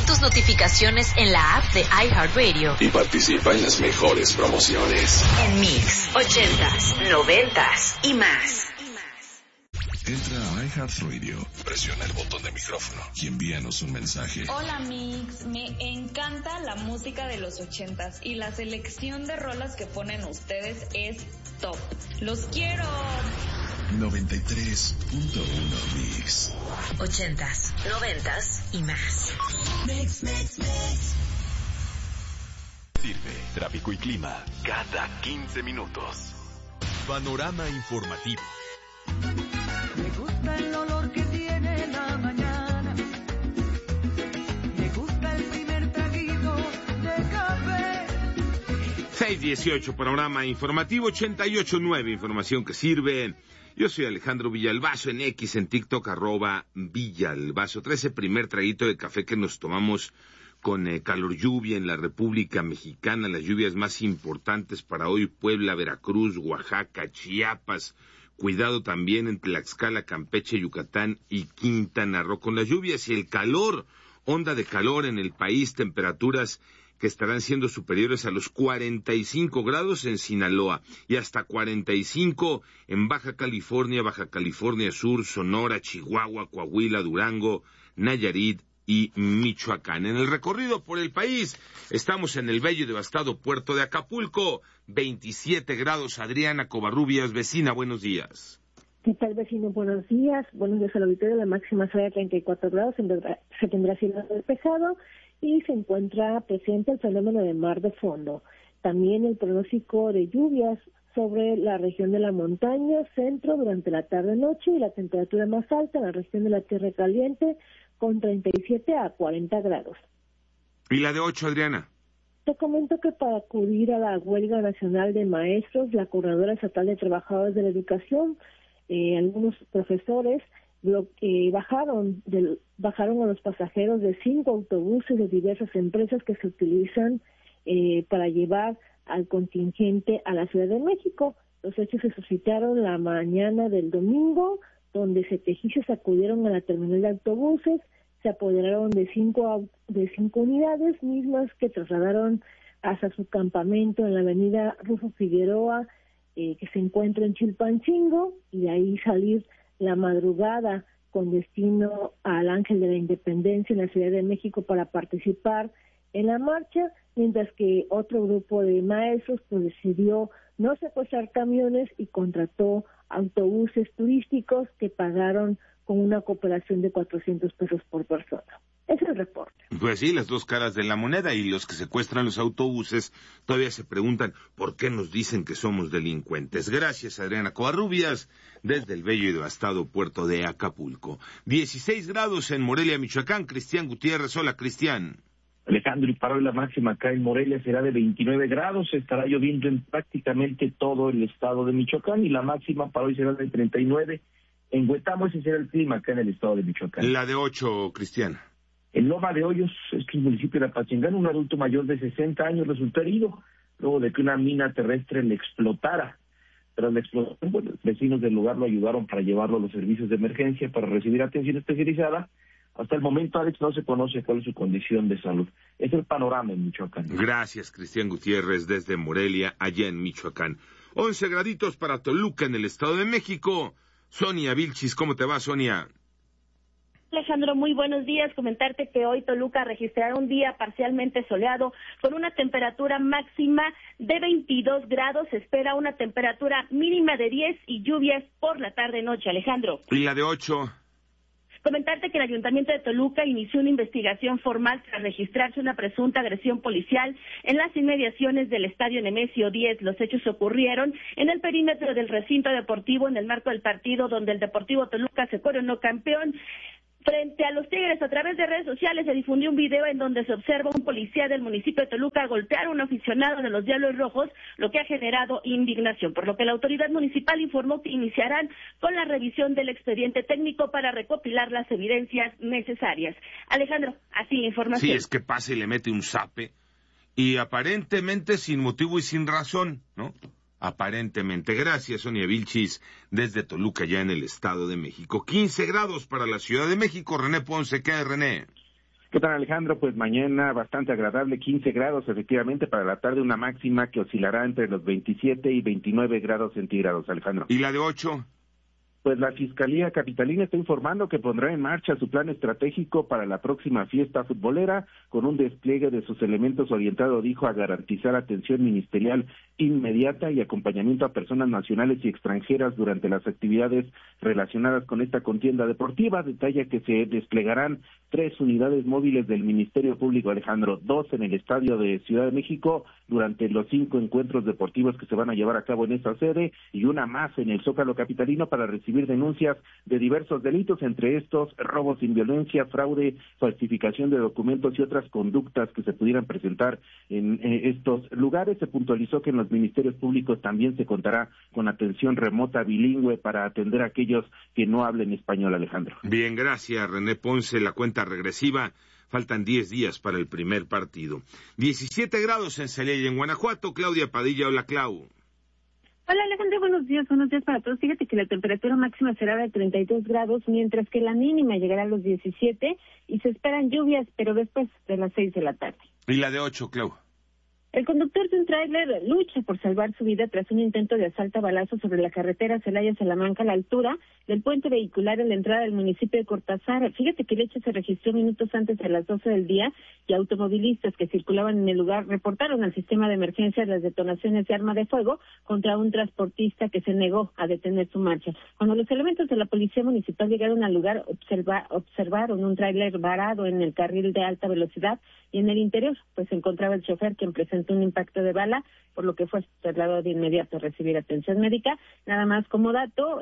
tus notificaciones en la app de iHeartRadio. Y participa en las mejores promociones. En Mix, 80s, 90s y más. Entra a iHeartRadio, presiona el botón de micrófono y envíanos un mensaje. Hola Mix, me encanta la música de los 80s y la selección de rolas que ponen ustedes es top. ¡Los quiero! 93.1 Mix. 80s, 90s y más. Mix. Sirve tráfico y clima cada 15 minutos. Panorama informativo. Me gusta el olor que tiene la mañana. Me gusta el primer traguito de café. 6:18, panorama informativo, 88.9, información que sirve. Yo soy Alejandro Villalbazo, en X, en TikTok, @Villalbazo. 13, primer traguito de café que nos tomamos con calor lluvia en la República Mexicana. Las lluvias más importantes para hoy: Puebla, Veracruz, Oaxaca, Chiapas. Cuidado también en Tlaxcala, Campeche, Yucatán y Quintana Roo. Con las lluvias y el calor, onda de calor en el país, temperaturas que estarán siendo superiores a los 45 grados en Sinaloa y hasta 45 en Baja California Sur, Sonora, Chihuahua, Coahuila, Durango, Nayarit y Michoacán. En el recorrido por el país, estamos en el bello y devastado puerto de Acapulco, 27 grados. Adriana Covarrubias, vecina, buenos días. ¿Qué tal, vecino? Buenos días. Buenos días al auditorio. La máxima será de 34 grados, se tendrá cielo despejado y se encuentra presente el fenómeno de mar de fondo. También el pronóstico de lluvias sobre la región de la montaña, centro, durante la tarde-noche, y la temperatura más alta en la región de la Tierra Caliente, con 37 a 40 grados. ¿Y la de 8, Adriana? Te comento que para acudir a la huelga nacional de maestros, la Coordinadora Estatal de Trabajadores de la Educación, algunos profesores bajaron a los pasajeros de 5 autobuses de diversas empresas que se utilizan para llevar al contingente a la Ciudad de México. Los hechos se suscitaron la mañana del domingo, donde setejistas acudieron a la terminal de autobuses, se apoderaron de cinco unidades mismas que trasladaron hasta su campamento en la avenida Rufo Figueroa, que se encuentra en Chilpancingo, y de ahí salir la madrugada con destino al Ángel de la Independencia en la Ciudad de México para participar en la marcha, mientras que otro grupo de maestros pues decidió no secuestrar camiones y contrató autobuses turísticos que pagaron con una cooperación de 400 pesos por persona. Ese es el reporte. Pues sí, las dos caras de la moneda, y los que secuestran los autobuses todavía se preguntan por qué nos dicen que somos delincuentes. Gracias, Adriana Covarrubias, desde el bello y devastado puerto de Acapulco. 16 grados en Morelia, Michoacán. Cristian Gutiérrez, hola, Cristian. Alejandro, y para hoy la máxima acá en Morelia será de 29 grados, estará lloviendo en prácticamente todo el estado de Michoacán, y la máxima para hoy será de 39. En Huetamo ese será el clima acá en el estado de Michoacán. La de 8, Cristian. En Loma de Hoyos, este es el municipio de Apachingán, un adulto mayor de 60 años resultó herido luego de que una mina terrestre le explotara. Tras la explosión, bueno, vecinos del lugar lo ayudaron para llevarlo a los servicios de emergencia para recibir atención especializada. Hasta el momento, Alex, no se conoce cuál es su condición de salud. Es el panorama en Michoacán. Gracias, Cristian Gutiérrez, desde Morelia, allá en Michoacán. 11 graditos para Toluca, en el Estado de México. Sonia Vilchis, ¿cómo te va, Sonia? Alejandro, muy buenos días. Comentarte que hoy Toluca registrará un día parcialmente soleado con una temperatura máxima de 22 grados. Se espera una temperatura mínima de 10 y lluvias por la tarde-noche, Alejandro. ¿Y la de 8? Comentarte que el Ayuntamiento de Toluca inició una investigación formal tras registrarse una presunta agresión policial en las inmediaciones del Estadio Nemesio 10. Los hechos ocurrieron en el perímetro del recinto deportivo en el marco del partido donde el Deportivo Toluca se coronó campeón frente a los Tigres. A través de redes sociales se difundió un video en donde se observa un policía del municipio de Toluca golpear a un aficionado de los Diablos Rojos, lo que ha generado indignación, por lo que la autoridad municipal informó que iniciarán con la revisión del expediente técnico para recopilar las evidencias necesarias. Alejandro, así la información. Sí, es que pasa y le mete un zape, y aparentemente sin motivo y sin razón, ¿no? Aparentemente. Gracias, Sonia Vilchis, desde Toluca, ya en el Estado de México. 15 grados para la Ciudad de México. René Ponce, ¿qué hay, René? ¿Qué tal, Alejandro? Pues mañana bastante agradable, 15 grados efectivamente, para la tarde una máxima que oscilará entre los 27 y 29 grados centígrados, Alejandro. ¿Y la de 8? Pues la Fiscalía Capitalina está informando que pondrá en marcha su plan estratégico para la próxima fiesta futbolera, con un despliegue de sus elementos orientado, dijo, a garantizar atención ministerial inmediata y acompañamiento a personas nacionales y extranjeras durante las actividades relacionadas con esta contienda deportiva. Detalla que se desplegarán 3 unidades móviles del Ministerio Público, Alejandro, 2 en el Estadio de Ciudad de México durante los 5 encuentros deportivos que se van a llevar a cabo en esta sede, y una más en el Zócalo capitalino para recibir denuncias de diversos delitos, entre estos robos sin violencia, fraude, falsificación de documentos y otras conductas que se pudieran presentar en estos lugares. Se puntualizó que en los ministerios públicos también se contará con atención remota bilingüe para atender a aquellos que no hablen español, Alejandro. Bien, gracias, René Ponce. La cuenta regresiva, faltan 10 días para el primer partido. 17 grados en Celaya, en Guanajuato. Claudia Padilla, hola, Clau. Hola, Alejandro, buenos días para todos. Fíjate que la temperatura máxima será de 32 grados, mientras que la mínima llegará a los 17 y se esperan lluvias, pero después de las 6 de la tarde. ¿Y la de 8, Clau? El conductor de un tráiler lucha por salvar su vida tras un intento de asalto a balazos sobre la carretera Celaya-Salamanca a la altura del puente vehicular en la entrada del municipio de Cortázar. Fíjate que el hecho se registró minutos antes de las 12 del día y automovilistas que circulaban en el lugar reportaron al sistema de emergencia las detonaciones de arma de fuego contra un transportista que se negó a detener su marcha. Cuando los elementos de la policía municipal llegaron al lugar, observaron un tráiler varado en el carril de alta velocidad y en el interior pues se encontraba el chofer, quien presentó un impacto de bala, por lo que fue trasladado de inmediato a recibir atención médica. Nada más como dato,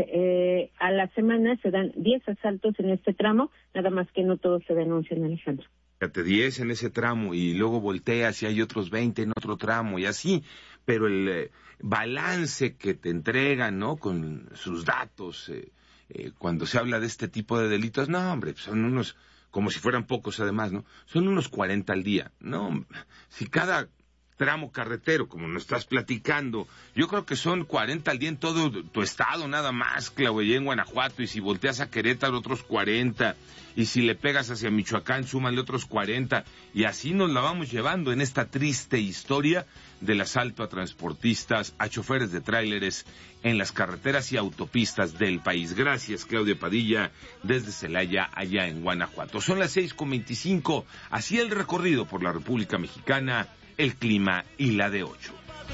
a la semana se dan 10 asaltos en este tramo, nada más que no todos se denuncian, Alejandro. Fíjate, 10 en ese tramo y luego volteas y hay otros 20 en otro tramo y así, pero el balance que te entregan, ¿no?, con sus datos, cuando se habla de este tipo de delitos, no, hombre, son unos, como si fueran pocos además, ¿no?, son unos 40 al día, ¿no? Si cada tramo carretero, como nos estás platicando, yo creo que son 40 al día en todo tu estado, nada más, Claudia, en Guanajuato, y si volteas a Querétaro, otros 40, y si le pegas hacia Michoacán, súmale otros 40, y así nos la vamos llevando en esta triste historia del asalto a transportistas, a choferes de tráileres en las carreteras y autopistas del país. Gracias, Claudia Padilla, desde Celaya, allá en Guanajuato. Son las 6:25, así el recorrido por la República Mexicana, el clima y la de 8.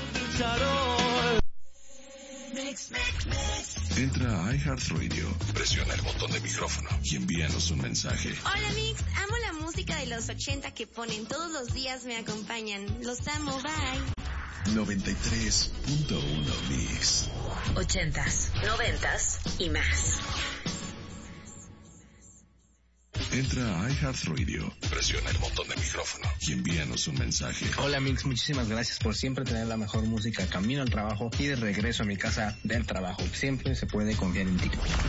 Entra a iHeartRadio, presiona el botón de micrófono y envíanos un mensaje. Hola Mix, amo la música de los 80 que ponen todos los días, me acompañan. Los amo, bye. 93.1 Mix. 80s, 90s y más. Entra a iHeartRadio, presiona el botón de micrófono y envíanos un mensaje. Hola Mix, muchísimas gracias por siempre tener la mejor música camino al trabajo y de regreso a mi casa del trabajo. Siempre se puede confiar en ti.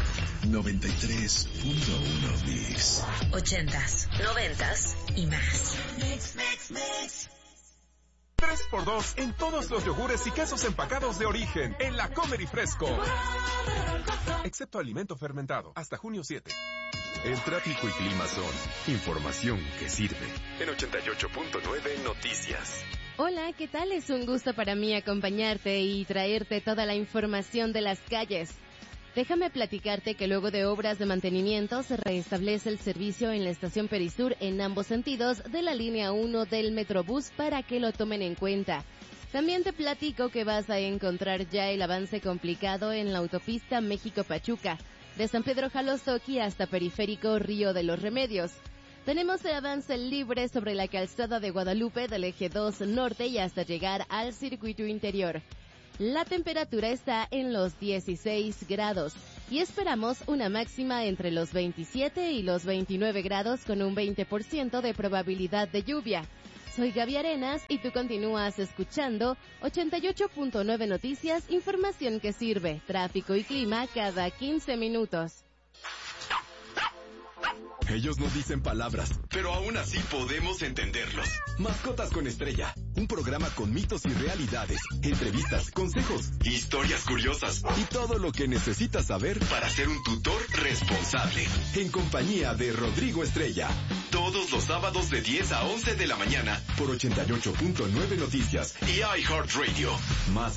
93.1 Mix. 80s, 90s y más. Mix, mix, mix. 3x2 en todos los yogures y quesos empacados de origen en la Comer y Fresco. Excepto alimento fermentado, hasta junio 7. El tráfico y clima son información que sirve. En 88.9 Noticias. Hola, ¿qué tal? Es un gusto para mí acompañarte y traerte toda la información de las calles. Déjame platicarte que luego de obras de mantenimiento se restablece el servicio en la estación Perisur en ambos sentidos de la línea 1 del Metrobús para que lo tomen en cuenta. También te platico que vas a encontrar ya el avance complicado en la autopista México-Pachuca, de San Pedro Jalostoqui hasta Periférico Río de los Remedios. Tenemos el avance libre sobre la calzada de Guadalupe del eje 2 norte y hasta llegar al circuito interior. La temperatura está en los 16 grados y esperamos una máxima entre los 27 y los 29 grados con un 20% de probabilidad de lluvia. Soy Gaby Arenas y tú continúas escuchando 88.9 Noticias, información que sirve, tráfico y clima cada 15 minutos. Ellos no dicen palabras, pero aún así podemos entenderlos. Mascotas con Estrella, un programa con mitos y realidades, entrevistas, consejos, historias curiosas y todo lo que necesitas saber para ser un tutor responsable. En compañía de Rodrigo Estrella. Todos los sábados de 10 a 11 de la mañana por 88.9 Noticias y iHeartRadio. Más